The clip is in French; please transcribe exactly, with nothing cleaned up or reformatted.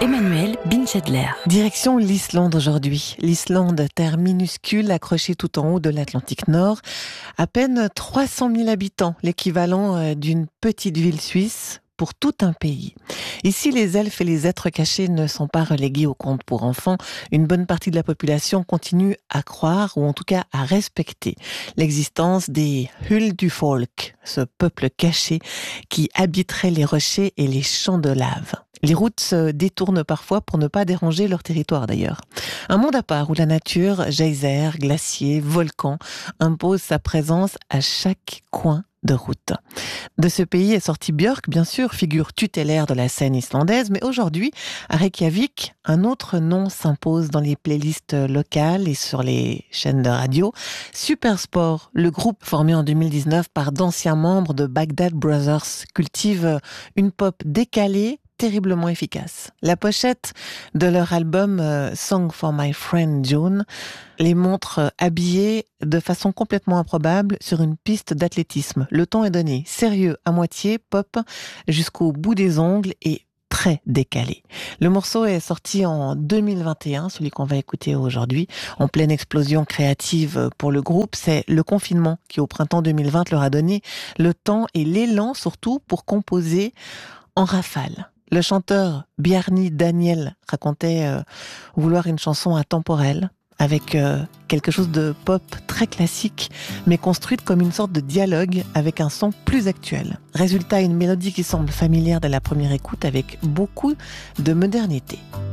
Emmanuel Binchedler. Direction l'Islande aujourd'hui. L'Islande, terre minuscule accrochée tout en haut de l'Atlantique Nord. À peine trois cent mille habitants, l'équivalent d'une petite ville suisse pour tout un pays. Ici, les elfes et les êtres cachés ne sont pas relégués au conte pour enfants. Une bonne partie de la population continue à croire, ou en tout cas à respecter, l'existence des Huldufolk, ce peuple caché qui habiterait les rochers et les champs de lave. Les routes se détournent parfois pour ne pas déranger leur territoire d'ailleurs. Un monde à part où la nature, geysers, glaciers, volcans, impose sa présence à chaque coin de route. De ce pays est sorti Björk, bien sûr, figure tutélaire de la scène islandaise, mais aujourd'hui, à Reykjavik, un autre nom s'impose dans les playlists locales et sur les chaînes de radio. Supersport, le groupe formé en deux mille dix-neuf par d'anciens membres de Baghdad Brothers, cultive une pop décalée, terriblement efficace. La pochette de leur album euh, Song for My Friend June les montre euh, habillés de façon complètement improbable sur une piste d'athlétisme. Le ton est donné, sérieux à moitié, pop jusqu'au bout des ongles et très décalé. Le morceau est sorti en deux mille vingt et un, celui qu'on va écouter aujourd'hui, en pleine explosion créative pour le groupe. C'est le confinement qui, au printemps deux mille vingt, leur a donné le temps et l'élan surtout pour composer en rafale. Le chanteur Bjarni Daniel racontait euh, vouloir une chanson intemporelle, avec euh, quelque chose de pop très classique, mais construite comme une sorte de dialogue avec un son plus actuel. Résultat, une mélodie qui semble familière dès la première écoute, avec beaucoup de modernité.